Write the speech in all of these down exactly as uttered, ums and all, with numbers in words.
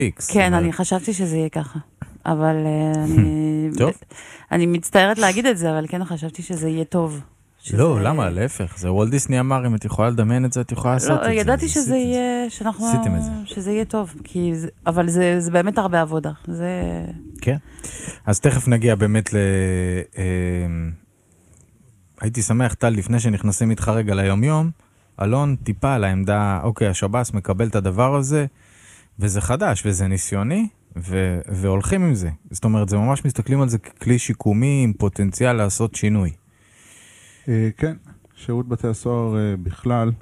כן, אני חשבתי שזה יהיה ככה. אבל אני... טוב. אני מצטערת להגיד את זה, אבל כן חשבתי שזה יהיה טוב. לא, למה? להפך. זה וולט דיסני אמר, אם את יכולה לדמיין את זה, את יכולה לעשות את לא, זה. ידעתי שזה יהיה, שאנחנו... עשיתם את זה. שזה יהיה טוב, כי זה... אבל זה, זה באמת הרבה עבודה. זה... כן. אז תכף נגיע באמת ל... הייתי שמח, טל, לפני שנכנסים איתך רגע ליום יום, אלון טיפה על העמדה, אוקיי, השב"ס מקבל את הדבר הזה, וזה חדש, וזה ניסיוני, ו- והולכים עם זה. זאת אומרת, זה ממש מסתכלים על זה ככלי שיקומי עם פוטנציאל לעשות שינוי. כן, שירות בתי הסוהר בכלל,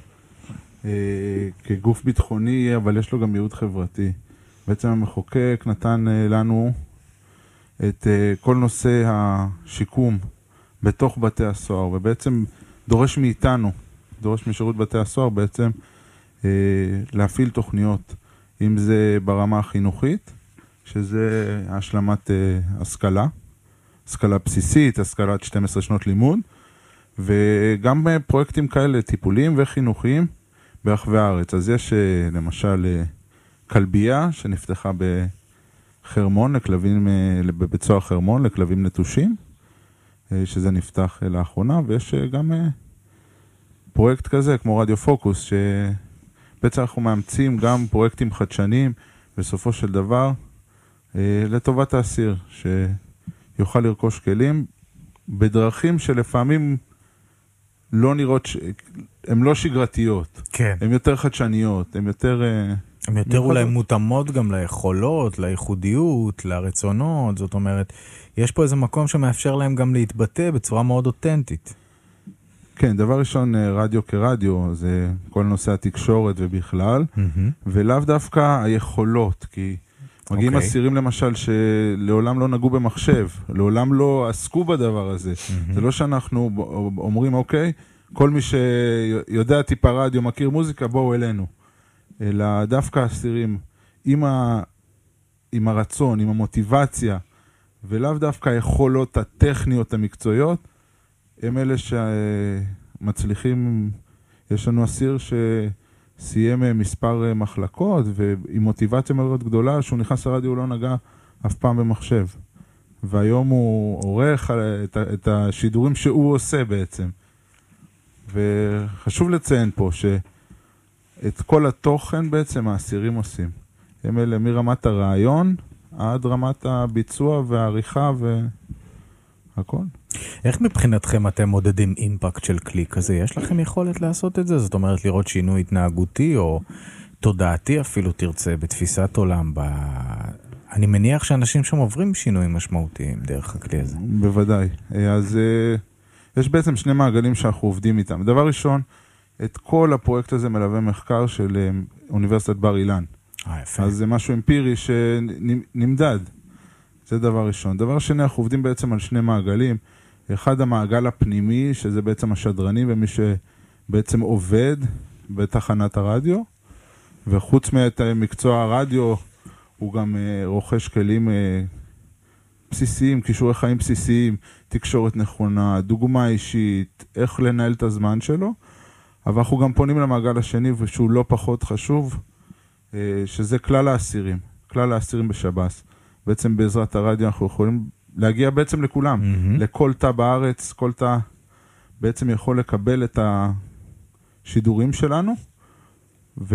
כגוף ביטחוני, אבל יש לו גם ייעוד חברתי. בעצם המחוקק נתן לנו את כל נושא השיקום בתוך בתי הסוהר, ובעצם דורש מאיתנו, דורש משירות בתי הסוהר בעצם להפעיל תוכניות, אם זה ברמה החינוכית, שזה השלמת השכלה, השכלה בסיסית, השכלת שתים עשרה שנות לימוד, וגם פרויקטים כאלה, טיפוליים וחינוכיים ברחבי הארץ. אז יש למשל כלבייה שנפתחה בחרמון, לכלבים, בבית סוהר חרמון, לכלבים נטושים, שזה נפתח לאחרונה, ויש גם פרויקט כזה כמו רדיו פוקוס, שבעצם אנחנו מאמצים גם פרויקטים חדשניים, בסופו של דבר, לטובת האסיר, שיוכל לרכוש כלים בדרכים שלפעמים לא נראות, הן לא שגרתיות. כן. הן יותר חדשניות, הן יותר... הן יותר אולי מותאמות גם ליכולות, לייחודיות, לרצונות, זאת אומרת, יש פה איזה מקום שמאפשר להם גם להתבטא בצורה מאוד אותנטית. כן, דבר ראשון, רדיו כרדיו, זה כל נושא התקשורת ובכלל, ולאו דווקא היכולות, כי מגיעים אסירים למשל שלעולם לא נגעו במחשב, לעולם לא עסקו בדבר הזה. זה לא שאנחנו אומרים, אוקיי, כל מי שיודע טיפה רדיו, מכיר מוזיקה, בואו אלינו. אלא דווקא אסירים עם, ה... עם הרצון, עם המוטיבציה, ולאו דווקא היכולות הטכניות המקצועיות, הם אלה שמצליחים. יש לנו אסיר שסיים מספר מחלקות, ועם מוטיבציה מאוד גדולה, שהוא נכנס לרדיו, הוא לא נגע אף פעם במחשב. והיום הוא עורך את, את השידורים שהוא עושה בעצם. וחשוב לציין פה שאת כל התוכן בעצם האסירים עושים. הם אלה מרמת הרעיון עד רמת הביצוע והעריכה והכל. איך מבחינתכם אתם מודדים אימפקט של כלי כזה? יש לכם יכולת לעשות את זה? זאת אומרת, לראות שינוי התנהגותי או תודעתי אפילו תרצה בתפיסת עולם. ב... אני מניח שאנשים שם עוברים שינויים משמעותיים דרך הכלי הזה. בוודאי. אז יש בעצם שני מעגלים שאנחנו עובדים איתם. דבר ראשון, את כל הפרויקט הזה מלווה מחקר של אוניברסיטת בר אילן. אה, יפה. אז זה משהו אמפירי שנמדד. זה דבר ראשון. דבר שני, אנחנו עובדים בעצם על שני מעגלים. אחד, המעגל הפנימי, שזה בעצם השדרנים ומי שבעצם עובד בתחנת הרדיו. וחוץ ממקצוע הרדיו, הוא גם רוכש כלים בסיסיים, קישורי חיים בסיסיים, תקשורת נכונה, דוגמה אישית, איך לנהל את הזמן שלו. אבל אנחנו גם פונים למעגל השני, ושהוא לא פחות חשוב, שזה כלל האסירים, כלל האסירים בשב"ס. בעצם בעזרת הרדיו אנחנו יכולים להגיע בעצם לכולם, mm-hmm. לכל תא בארץ, כל תא בעצם יכול לקבל את השידורים שלנו, ו...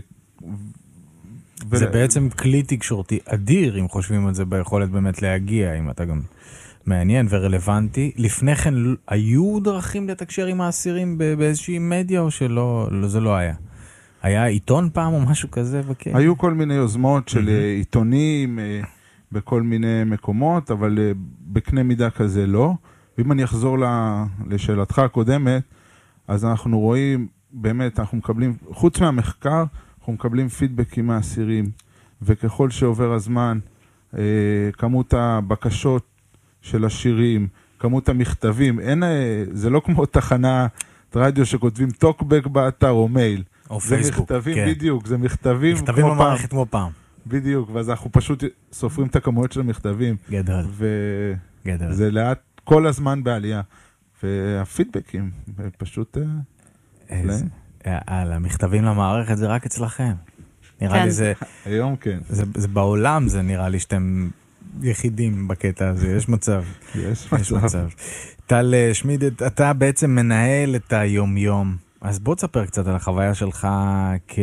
זה ו... בעצם כלי תקשורתי אדיר, אם חושבים על זה ביכולת באמת להגיע, אם אתה גם מעניין ורלוונטי. לפני כן היו דרכים לתקשר עם האסירים באיזושהי מדיה, או שלא, זה לא היה? היה עיתון פעם או משהו כזה? וכן? היו כל מיני יוזמות של mm-hmm. עיתונים בכל מיני מקומות, אבל בקנה מידה כזה לא. ואם אני אחזור לשאלתך הקודמת, אז אנחנו רואים, באמת, אנחנו מקבלים, חוץ מהמחקר, אנחנו מקבלים פידבקים מהאסירים, וככל שעובר הזמן, כמות הבקשות של השירים, כמות המכתבים, אין, זה לא כמו תחנה רדיו שכותבים טוקבק באתר או מייל. או זה פייסבוק, מכתבים, כן. בדיוק, זה מכתבים, מכתבים כמו במערכת פעם. כמו פעם. בדיוק, ואז אנחנו פשוט סופרים את הכמויות של המכתבים. גדול. וזה גדול. לאט כל הזמן בעלייה. והפידבקים, פשוט... על המכתבים למערכת זה רק אצלכם. נראה כן. לי זה, היום כן. זה, זה בעולם, זה נראה לי שאתם יחידים בקטע הזה, יש מצב. יש יש מצב. מצב. טל שמיד, אתה בעצם מנהל את היום-יום, אז בוא תספר קצת על החוויה שלך כ...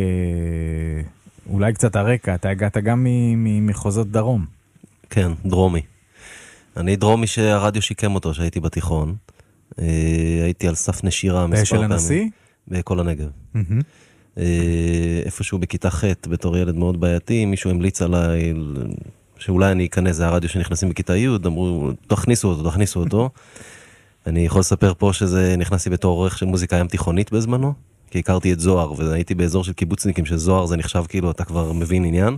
אולי קצת הרקע, אתה הגעת גם ממחוזות דרום. כן, דרומי. אני דרומי שהרדיו שיקם אותו, שהייתי בתיכון. הייתי על סף נשירה מספר של פעמים. הנשיא? בכל הנגב. מהמם. איפשהו בכיתה ח' בתור ילד מאוד בעייתי, מישהו המליץ עליי שאולי אני אכנס, זה הרדיו שנכנסים בכיתה י', אמרו, תכניסו אותו, תכניסו אותו. אני יכול לספר פה שזה נכנסתי בתור עורך של מוזיקה ים תיכונית בזמנו, כי הכרתי את זוהר, והייתי באזור של קיבוצניקים, שזוהר זה נחשב כאילו, אתה כבר מבין עניין.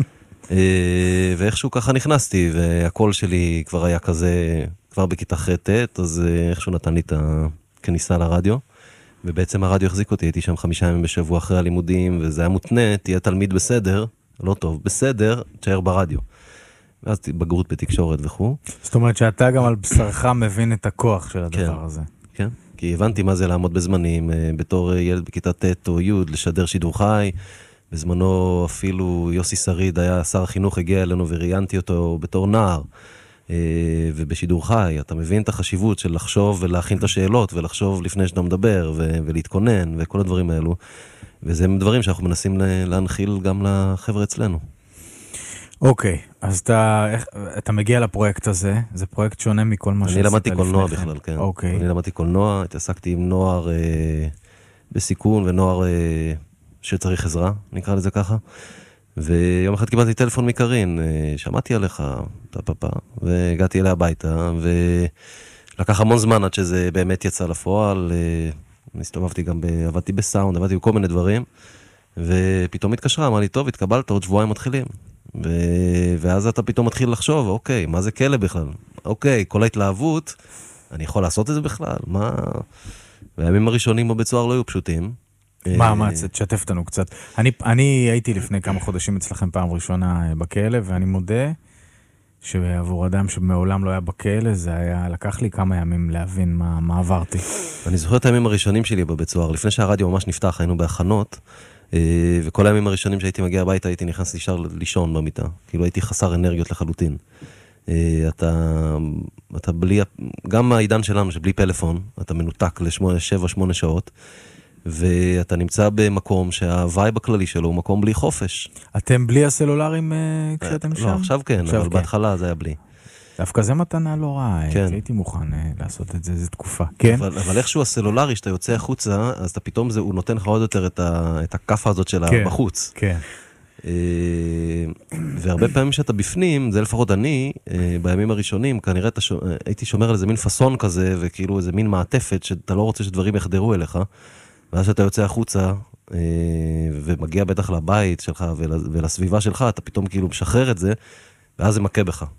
ואיכשהו ככה נכנסתי, והקול שלי כבר היה כזה, כבר בכיתה ח'-ט', אז איכשהו נתן לי את הכניסה לרדיו, ובעצם הרדיו החזיק אותי, הייתי שם חמישה ימים בשבוע אחרי הלימודים, וזה היה מותנה, תהיה תלמיד בסדר, לא טוב, בסדר, תשאר ברדיו. ואז בגרות בתקשורת וכו'. זאת אומרת שאתה גם על בשרך מבין את הכוח של הדבר כן. הזה. כן, כי הבנתי מה זה לעמוד בזמנים, בתור ילד בכיתה ט' או י', לשדר שידור חי. בזמנו אפילו יוסי שריד היה שר החינוך, הגיע אלינו וראיינתי אותו בתור נער, ובשידור חי. אתה מבין את החשיבות של לחשוב ולהכין את השאלות, ולחשוב לפני שאתה מדבר, ו- ולהתכונן, וכל הדברים האלו. וזה דברים שאנחנו מנסים להנחיל גם לחבר'ה אצלנו. אוקיי, אז אתה, איך, אתה מגיע לפרויקט הזה, זה פרויקט שונה מכל מה שעשית אני לפני כן. למדתי קולנוע בכלל, כן. אוקיי. אני למדתי קולנוע, התעסקתי עם נוער אה, בסיכון ונוער אה, שצריך עזרה, נקרא לזה ככה. ויום אחד קיבלתי טלפון מקרין, אה, שמעתי עליך, טפפה, והגעתי אליה הביתה, ולקח המון זמן עד שזה באמת יצא לפועל. אה, הסתובבתי גם, ב, עבדתי בסאונד, עבדתי בכל מיני דברים, ופתאום התקשרה, אמרה לי, טוב, התקבלת, עוד שבועיים מתחילים. ו... ואז אתה פתאום מתחיל לחשוב, אוקיי, מה זה כלא בכלל? אוקיי, כל ההתלהבות, אני יכול לעשות את זה בכלל? מה... והימים הראשונים בבית סוהר לא היו פשוטים. מאמץ, תשתף אותנו קצת. אני, אני הייתי לפני כמה חודשים אצלכם פעם ראשונה בכלא, ואני מודה שעבור אדם שמעולם לא היה בכלא, זה היה, לקח לי כמה ימים להבין מה, מה עברתי. אני זוכר את הימים הראשונים שלי בבית סוהר, לפני שהרדיו ממש נפתח, היינו בהכנות, וכל הימים הראשונים שהייתי מגיע הביתה, הייתי נכנס לישר לישון במיטה. כאילו הייתי חסר אנרגיות לחלוטין. אתה, אתה בלי, גם העידן שלנו, שבלי פלאפון, אתה מנותק לשמונה, שבע, שמונה שעות, ואתה נמצא במקום שהווייב הכללי שלו הוא מקום בלי חופש. אתם בלי הסלולרים כשאתם שם? לא, עכשיו כן, עכשיו אבל כן. בהתחלה זה היה בלי. דווקא זה מתנה לא רעה, כן. הייתי מוכן לעשות את זה, זו תקופה. כן? אבל, אבל איכשהו הסלולרי, שאתה יוצא החוצה, אז אתה פתאום זה, הוא נותן לך עוד יותר את, ה, את הכפה הזאת שלה כן. בחוץ. כן. והרבה פעמים שאתה בפנים, זה לפחות אני, בימים הראשונים, כנראה שומר, הייתי שומר על איזה מין פסון כזה, וכאילו איזה מין מעטפת, שאתה לא רוצה שדברים יחדרו אליך, ואז שאתה יוצא החוצה, ומגיע בטח לבית שלך ולסביבה שלך, אתה פתאום כאילו משחרר את זה, ואז זה מכה בך.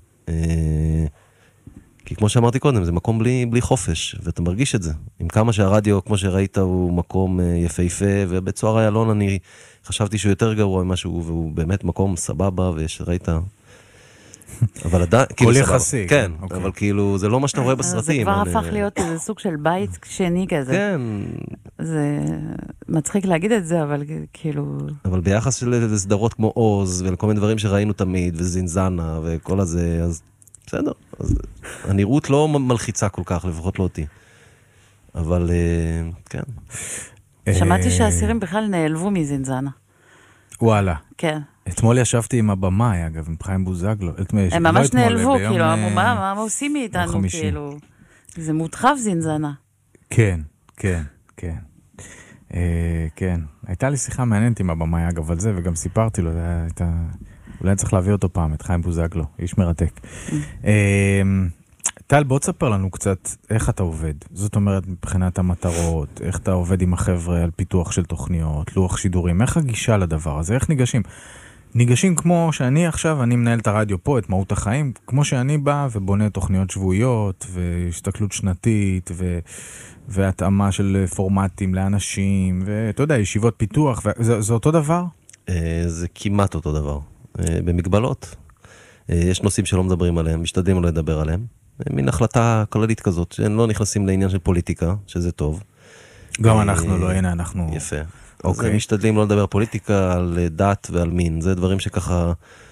כי כמו שאמרתי קודם, זה מקום בלי, בלי חופש, ואתה מרגיש את זה. עם כמה שהרדיו, כמו שראית, הוא מקום יפהפה, ובית סוהר איילון אני חשבתי שהוא יותר גרוע ממשהו, והוא באמת מקום סבבה, ושראית... אבל עדיין, כאילו סבבה. יחסי. כן, אוקיי. אבל כאילו, זה לא מה שאתה רואה בסרטים. זה כבר אני... הפך להיות איזה סוג של בית שני כזה. כן. זה מצחיק להגיד את זה, אבל כאילו... אבל ביחס לסדרות כמו עוז, ולכל מיני דברים שראינו תמיד, וזינזנה, וכל הזה, אז בסדר. אז הנראות לא מלחיצה כל כך, לפחות לא אותי. אבל, כן. שמעתי שהאסירים בכלל נעלבו מזינזנה. וואלה. כן. אתמול ישבתי עם הבמאי, אגב, עם חיים בוזגלו. הם ממש נעלבו, כאילו, אמרו, מה עושים מאיתנו, חמישי. כאילו. זה מודחף זינזנה. כן, כן, כן. אה, כן. הייתה לי שיחה מעניינת עם הבמאי, אגב, על זה, וגם סיפרתי לו, זה הייתה... אולי צריך להביא אותו פעם, את חיים בוזגלו, איש מרתק. אה, טל, בוא תספר לנו קצת איך אתה עובד. זאת אומרת, מבחינת המטרות, איך אתה עובד עם החבר'ה על פיתוח של תוכניות, לוח שידורים, איך הגישה לדבר הזה, איך ניגשים? ניגשים כמו שאני עכשיו, אני מנהל את הרדיו פה, את מהות החיים, כמו שאני בא ובונה תוכניות שבועיות, והסתכלות שנתית, ו... והתאמה של פורמטים לאנשים, ואתה יודע, ישיבות פיתוח, וזה, זה אותו דבר? זה כמעט אותו דבר, במגבלות. יש נושאים שלא מדברים עליהם, משתדלים לא לדבר עליהם. מין החלטה כללית כזאת, שהם לא נכנסים לעניין של פוליטיקה, שזה טוב. גם אנחנו לא, הנה, אנחנו יפה. אז אוקיי. משתדלים לא לדבר פוליטיקה על דת ועל מין, זה דברים שככה